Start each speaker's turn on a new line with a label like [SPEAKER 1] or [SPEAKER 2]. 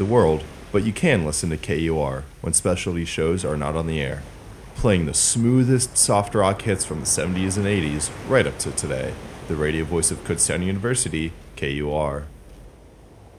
[SPEAKER 1] the world, but you can listen to KUR when specialty shows are not on the air, playing the smoothest soft rock hits from the 70s and 80s right up to today. The radio voice of Kutztown University, KUR.